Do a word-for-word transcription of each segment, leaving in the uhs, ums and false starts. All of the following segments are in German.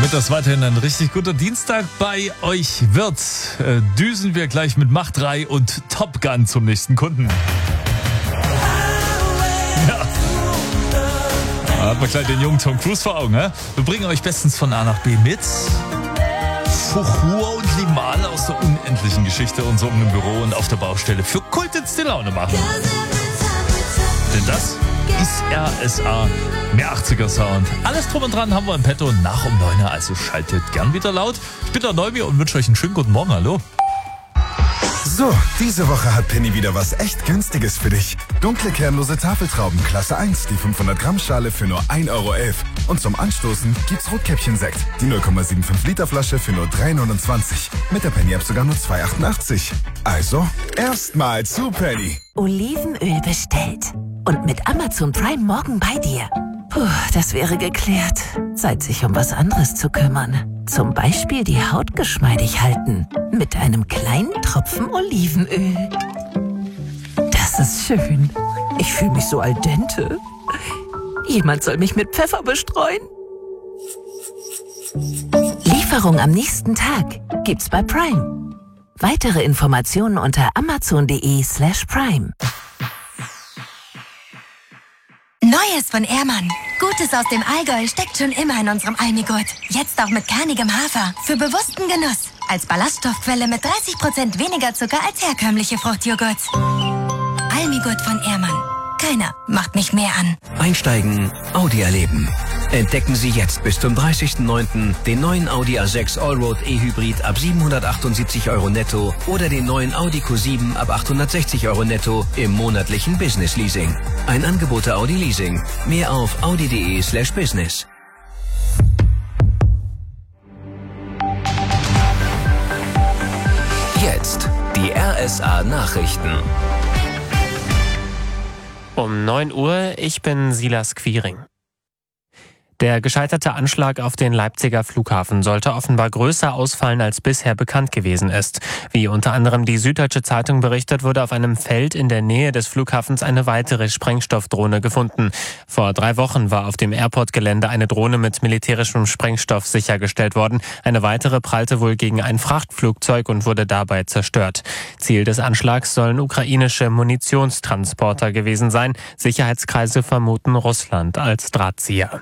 Damit das weiterhin ein richtig guter Dienstag bei euch wird, äh, düsen wir gleich mit Mach drei und Top Gun zum nächsten Kunden. Ja. Da hat man gleich den jungen Tom Cruise vor Augen. He? Wir bringen euch bestens von A nach B mit. Fuchur und Limal aus der unendlichen Geschichte und so im Büro und auf der Baustelle für kultigste Laune machen. Denn das ist R S A, mehr achtziger Sound. Alles drum und dran haben wir im Petto nach um neun Uhr, also schaltet gern wieder laut. Ich bin der Neumir und wünsche euch einen schönen guten Morgen. Hallo. So, diese Woche hat Penny wieder was echt Günstiges für dich. Dunkle kernlose Tafeltrauben Klasse eins, die fünfhundert Gramm Schale für nur ein Euro elf. Und zum Anstoßen gibt's Rotkäppchen-Sekt, die null Komma fünfundsiebzig Liter Flasche für nur drei neunundzwanzig. Mit der Penny-App sogar nur zwei achtundachtzig. Also, erstmal zu Penny. Olivenöl bestellt. Und mit Amazon Prime morgen bei dir. Puh, das wäre geklärt. Zeit, sich um was anderes zu kümmern. Zum Beispiel die Haut geschmeidig halten. Mit einem kleinen Tropfen Olivenöl. Das ist schön. Ich fühle mich so al dente. Jemand soll mich mit Pfeffer bestreuen. Lieferung am nächsten Tag gibt's bei Prime. Weitere Informationen unter amazon.de slash prime. Neues von Ehrmann. Gutes aus dem Allgäu steckt schon immer in unserem Almigurt. Jetzt auch mit kernigem Hafer. Für bewussten Genuss. Als Ballaststoffquelle mit dreißig Prozent weniger Zucker als herkömmliche Fruchtjoghurts. Almigurt von Ehrmann. Keiner macht mich mehr an. Einsteigen, Audi erleben. Entdecken Sie jetzt bis zum dreißigsten neunten den neuen Audi A sechs Allroad E-Hybrid ab siebenhundertachtundsiebzig Euro netto oder den neuen Audi Q sieben ab achthundertsechzig Euro netto im monatlichen Business Leasing. Ein Angebot der Audi Leasing. Mehr auf audi.de slash business. Jetzt die R S A Nachrichten. Um neun Uhr, ich bin Silas Quiring. Der gescheiterte Anschlag auf den Leipziger Flughafen sollte offenbar größer ausfallen, als bisher bekannt gewesen ist. Wie unter anderem die Süddeutsche Zeitung berichtet, wurde auf einem Feld in der Nähe des Flughafens eine weitere Sprengstoffdrohne gefunden. Vor drei Wochen war auf dem Airport-Gelände eine Drohne mit militärischem Sprengstoff sichergestellt worden. Eine weitere prallte wohl gegen ein Frachtflugzeug und wurde dabei zerstört. Ziel des Anschlags sollen ukrainische Munitionstransporter gewesen sein. Sicherheitskreise vermuten Russland als Drahtzieher.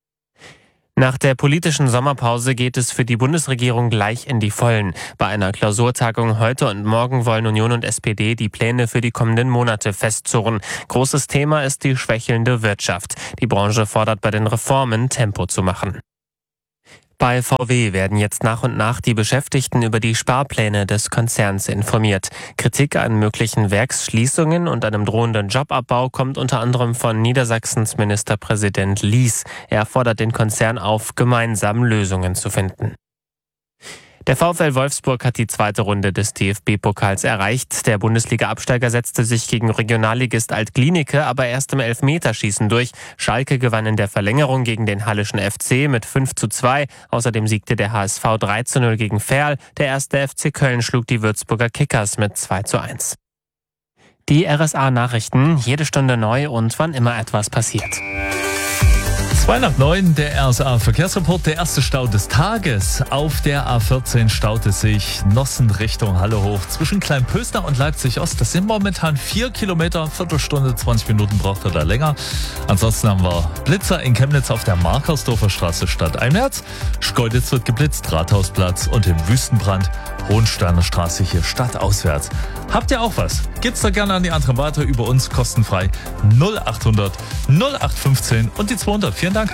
Nach der politischen Sommerpause geht es für die Bundesregierung gleich in die Vollen. Bei einer Klausurtagung heute und morgen wollen Union und S P D die Pläne für die kommenden Monate festzurren. Großes Thema ist die schwächelnde Wirtschaft. Die Branche fordert bei den Reformen Tempo zu machen. Bei V W werden jetzt nach und nach die Beschäftigten über die Sparpläne des Konzerns informiert. Kritik an möglichen Werksschließungen und einem drohenden Jobabbau kommt unter anderem von Niedersachsens Ministerpräsident Lies. Er fordert den Konzern auf, gemeinsam Lösungen zu finden. Der VfL Wolfsburg hat die zweite Runde des D F B-Pokals erreicht. Der Bundesliga-Absteiger setzte sich gegen Regionalligist Alt-Glienicke aber erst im Elfmeterschießen durch. Schalke gewann in der Verlängerung gegen den Hallischen F C mit fünf zu zwei. Außerdem siegte der H S V drei zu null gegen Verl. Der erste F C Köln schlug die Würzburger Kickers mit zwei zu eins. Die R S A-Nachrichten, jede Stunde neu und wann immer etwas passiert. zwei nach neun, der R S A-Verkehrsreport, der erste Stau des Tages. Auf der A vierzehn staut es sich Nossen Richtung Halle hoch. Zwischen Kleinpösner und Leipzig-Ost, das sind momentan vier Kilometer, Viertelstunde, zwanzig Minuten braucht er da länger. Ansonsten haben wir Blitzer in Chemnitz auf der Markersdorfer Straße stadteinwärts. Schkeuditz wird geblitzt, Rathausplatz und im Wüstenbrand Hohensteiner Straße hier stadtauswärts. Habt ihr auch was? Geht's da gerne an die anderen weiter über uns kostenfrei null achthundert null acht fünfzehn und die zweihundert. Vielen Dank.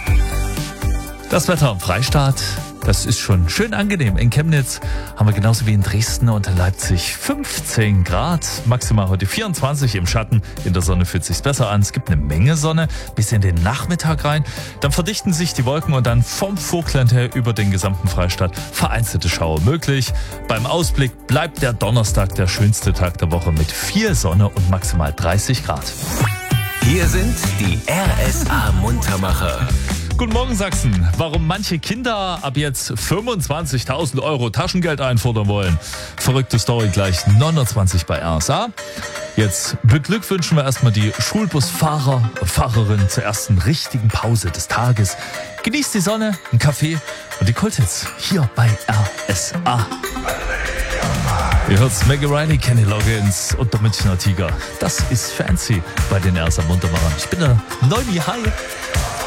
Das Wetter am Freistaat, das ist schon schön angenehm. In Chemnitz haben wir genauso wie in Dresden und Leipzig fünfzehn Grad. Maximal heute vierundzwanzig im Schatten. In der Sonne fühlt sich's besser an. Es gibt eine Menge Sonne bis in den Nachmittag rein. Dann verdichten sich die Wolken und dann vom Vogtland her über den gesamten Freistaat vereinzelte Schauer möglich. Beim Ausblick bleibt der Donnerstag der schönste Tag der Woche mit viel Sonne und maximal dreißig Grad. Hier sind die R S A Muntermacher. Guten Morgen, Sachsen. Warum manche Kinder ab jetzt fünfundzwanzigtausend Euro Taschengeld einfordern wollen. Verrückte Story gleich neunundzwanzig bei R S A. Jetzt beglückwünschen wir erstmal die Schulbusfahrer und Fahrerinnen zur ersten richtigen Pause des Tages. Genießt die Sonne, einen Kaffee und die Kulthits hier bei R S A. Ihr hört's, Maggie Riley, Kenny Loggins und der Münchner Tiger. Das ist fancy bei den R S A Muntermachern. Ich bin der Neumi, hi.